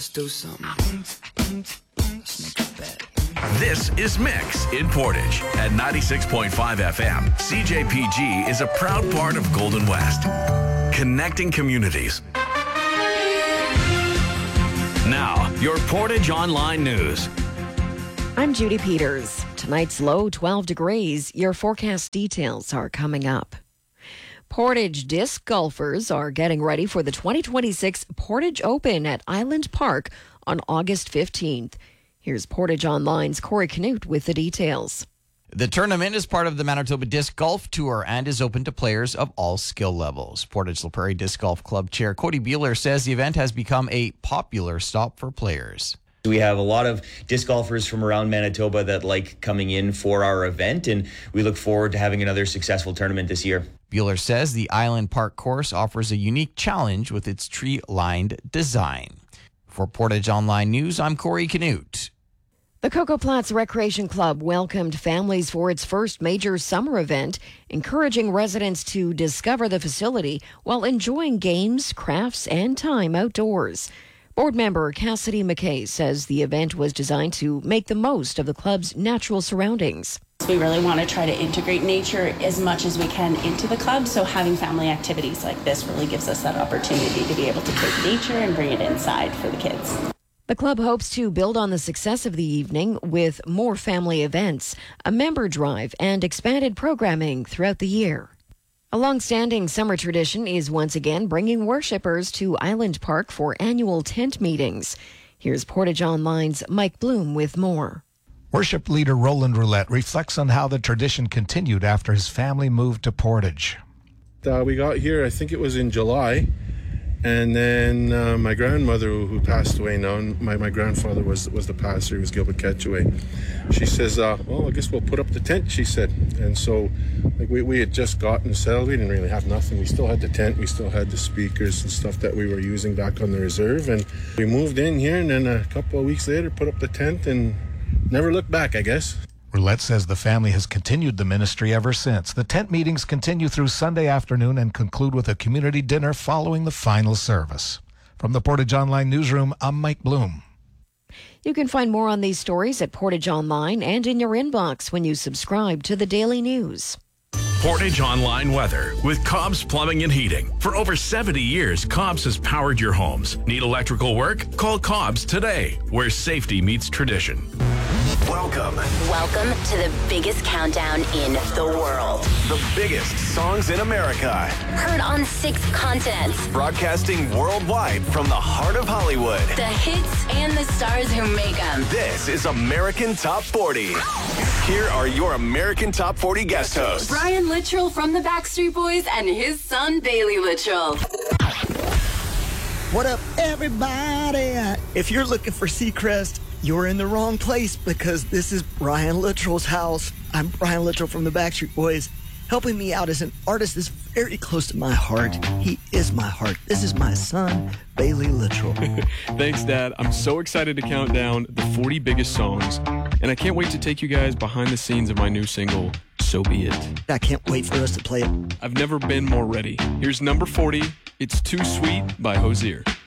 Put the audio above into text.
Let's do something. Let's make a bet. This is Mix in Portage at 96.5 FM. CJPG is a proud part of Golden West, connecting communities. Now, your Portage Online News. I'm Judy Peters. Tonight's low 12 degrees. Your forecast details are coming up. Portage disc golfers are getting ready for the 2026 Portage Open at Island Park on August 15th. Here's Portage Online's Corey Canute with the details. The tournament is part of the Manitoba Disc Golf Tour and is open to players of all skill levels. Portage La Prairie Disc Golf Club Chair Cody Buehler says the event has become a popular stop for players. We have a lot of disc golfers from around Manitoba that like coming in for our event, and we look forward to having another successful tournament this year. Buehler says the Island Park course offers a unique challenge with its tree-lined design. For Portage Online News, I'm Corey Canute. The Cocoa Platts Recreation Club welcomed families for its first major summer event, encouraging residents to discover the facility while enjoying games, crafts, and time outdoors. Board member Cassidy McKay says the event was designed to make the most of the club's natural surroundings. We really want to try to integrate nature as much as we can into the club, so having family activities like this really gives us that opportunity to be able to take nature and bring it inside for the kids. The club hopes to build on the success of the evening with more family events, a member drive, and expanded programming throughout the year. A long-standing summer tradition is once again bringing worshippers to Island Park for annual tent meetings. Here's Portage Online's Mike Bloom with more. Worship leader Roland Roulette reflects on how the tradition continued after his family moved to Portage. We got here, I think it was in July, and then my grandmother, who passed away now, my grandfather was the pastor, he was Gilbert Ketchaway. She says, well, I guess we'll put up the tent, she said. And so we had just gotten settled. We didn't really have nothing. We still had the tent. We still had the speakers and stuff that we were using back on the reserve. And we moved in here, and then a couple of weeks later put up the tent and never looked back, I guess. Roulette says the family has continued the ministry ever since. The tent meetings continue through Sunday afternoon and conclude with a community dinner following the final service. From the Portage Online Newsroom, I'm Mike Bloom. You can find more on these stories at Portage Online and in your inbox when you subscribe to the Daily News. Portage Online Weather with Cobb's Plumbing and Heating. For over 70 years, Cobb's has powered your homes. Need electrical work? Call Cobb's today, where safety meets tradition. Welcome to the biggest countdown in the world. The biggest songs in America. Heard on 6 continents. Broadcasting worldwide from the heart of Hollywood. The hits and the stars who make them. This is American Top 40. Here are your American Top 40 guest hosts. Brian Littrell from the Backstreet Boys and his son Bailey Littrell. What up, everybody? If you're looking for Seacrest, you're in the wrong place because this is Brian Littrell's house. I'm Brian Littrell from the Backstreet Boys. Helping me out as an artist is very close to my heart. He is my heart. This is my son, Bailey Littrell. Thanks, Dad. I'm so excited to count down the 40 biggest songs, and I can't wait to take you guys behind the scenes of my new single, So Be It. I can't wait for us to play it. I've never been more ready. Here's number 40. It's Too Sweet by Hozier.